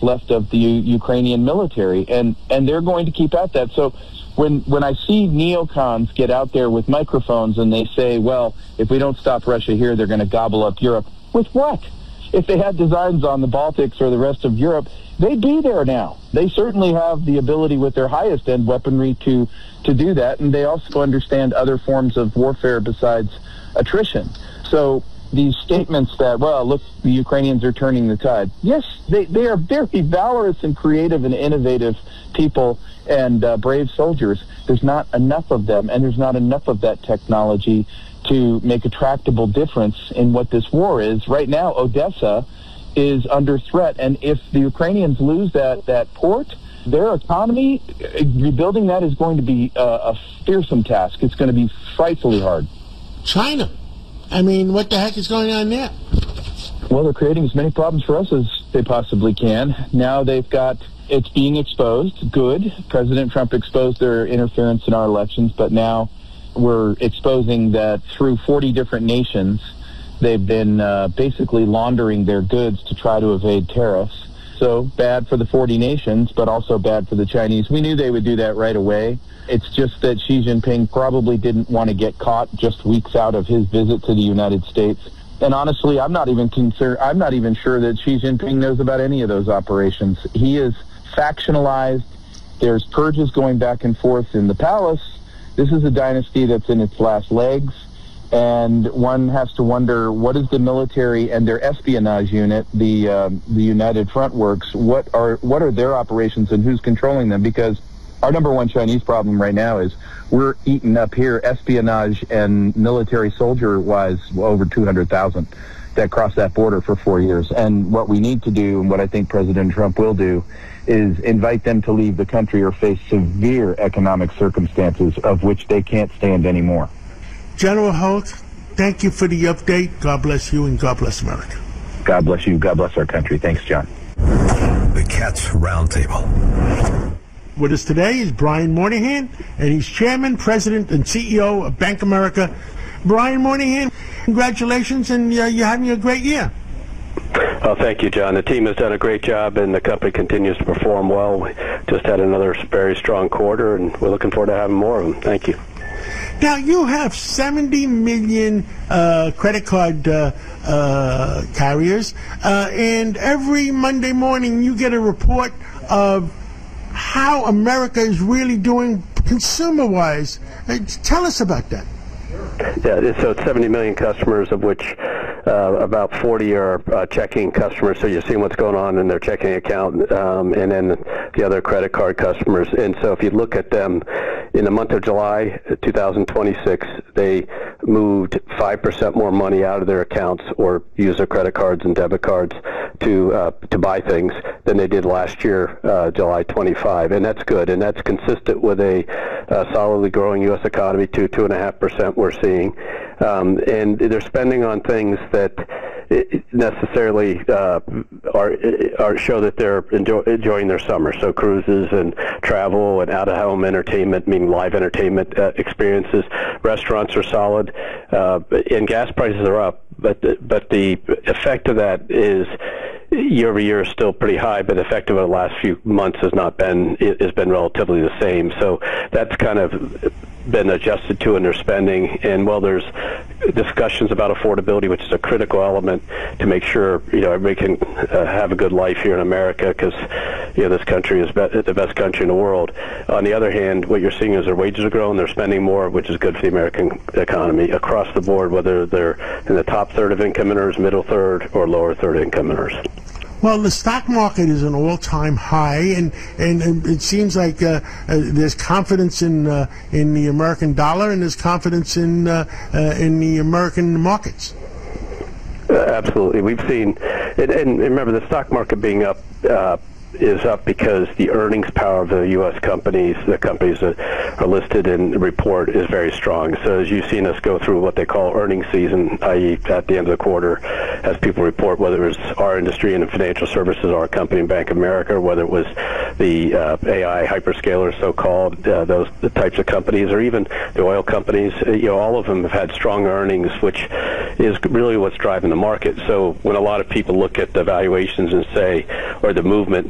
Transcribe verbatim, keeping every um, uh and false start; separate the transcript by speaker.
Speaker 1: what's left of the U- Ukrainian military, and, and they're going to keep at that. So when when I see neocons get out there with microphones and they say, well, if we don't stop Russia here, they're going to gobble up Europe. With what? If they had designs on the Baltics or the rest of Europe, they'd be there now. They certainly have the ability with their highest end weaponry to, to do that, and they also understand other forms of warfare besides attrition. So these statements that, well, look, the Ukrainians are turning the tide. Yes, they, they are very valorous and creative and innovative people and uh, brave soldiers. There's not enough of them, and there's not enough of that technology to make a tractable difference in what this war is. Right now, Odessa is under threat, and if the Ukrainians lose that, that port, their economy, rebuilding that is going to be a, a fearsome task. It's going to be frightfully hard.
Speaker 2: China. I mean, what the heck is going on there?
Speaker 1: Well, they're creating as many problems for us as they possibly can. Now they've got, it's being exposed. Good. President Trump exposed their interference in our elections, but now we're exposing that through forty different nations, they've been uh, basically laundering their goods to try to evade tariffs. So bad for the forty nations, but also bad for the Chinese. We knew they would do that right away. It's just that Xi Jinping probably didn't want to get caught just weeks out of his visit to the United States. And honestly, I'm not even concerned. I'm not even sure that Xi Jinping knows about any of those operations. He is factionalized. There's purges going back and forth in the palace. This is a dynasty that's in its last legs, and one has to wonder, what is the military and their espionage unit, the uh, the United Front Works, what are what are their operations and who's controlling them? Because our number one Chinese problem right now is we're eating up here, espionage and military soldier-wise, over two hundred thousand that crossed that border for four years. And what we need to do, and what I think President Trump will do, is invite them to leave the country or face severe economic circumstances of which they can't stand anymore.
Speaker 2: General Holt, thank you for the update. God bless you and God bless America.
Speaker 1: God bless you. God bless our country. Thanks, John.
Speaker 3: The Cats Roundtable.
Speaker 2: With us today is Brian Moynihan, and he's Chairman, President, and C E O of Bank America. Brian Moynihan, congratulations, and uh, you're having a great year.
Speaker 4: Oh, thank you, John. The team has done a great job, and the company continues to perform well. We just had another very strong quarter, and we're looking forward to having more of them. Thank you.
Speaker 2: Now, you have seventy million uh, credit card uh, uh, carriers, uh, and every Monday morning you get a report of how America is really doing consumer-wise. Uh, tell us about that.
Speaker 4: Yeah, so it's seventy million customers, of which uh, about forty are uh, checking customers, so you're seeing what's going on in their checking account, um, and then the other credit card customers. And so if you look at them, in the month of July two thousand twenty-six, they moved five percent more money out of their accounts or used their credit cards and debit cards to uh, to buy things than they did last year, uh, July twenty-five, and that's good, and that's consistent with a uh, solidly growing U S economy, two two and a half percent we're seeing, um, and they're spending on things that necessarily uh, are, are show that they're enjoy, enjoying their summer. So cruises and travel and out-of-home entertainment, meaning live entertainment uh, experiences. Restaurants are solid, uh, and gas prices are up. But the, but the effect of that is year over year is still pretty high, but the effect of the last few months has not been has been relatively the same. So that's kind of been adjusted to in their spending. And while there's discussions about affordability, which is a critical element to make sure you know everybody can uh, have a good life here in America, because you know this country is be- the best country in the world. On the other hand, what you're seeing is their wages are growing, they're spending more, which is good for the American economy across the board, whether they're in the top third of income earners, middle third, or lower third income earners.
Speaker 2: Well, the stock market is an all-time high, and, and, and it seems like uh, uh, there's confidence in uh, in the American dollar, and there's confidence in uh, uh, in the American markets.
Speaker 4: Uh, absolutely, we've seen, and, and remember, the stock market being up uh, is up because the earnings power of the U S companies, the companies that are listed in the report, is very strong. So as you've seen us go through what they call earnings season, that is at the end of the quarter, as people report, whether it was our industry and financial services, our company, Bank of America, or whether it was the uh, A I hyperscalers, so-called, uh, those the types of companies, or even the oil companies, uh, you know, all of them have had strong earnings, which is really what's driving the market. So when a lot of people look at the valuations and say, or the movement,